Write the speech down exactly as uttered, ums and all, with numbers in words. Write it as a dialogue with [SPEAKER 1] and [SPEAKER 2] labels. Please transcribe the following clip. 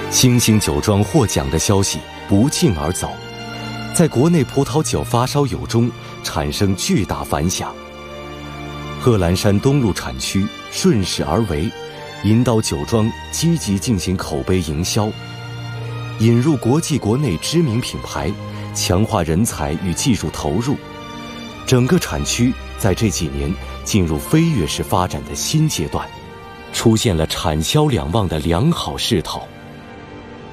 [SPEAKER 1] 星星酒庄获奖的消息不胫而走，在国内葡萄酒发烧友中产生巨大反响。贺兰山东路产区顺势而为，引导酒庄积极进行口碑营销，引入国际国内知名品牌，强化人才与技术投入。整个产区在这几年进入飞跃式发展的新阶段，出现了产销两旺的良好势头。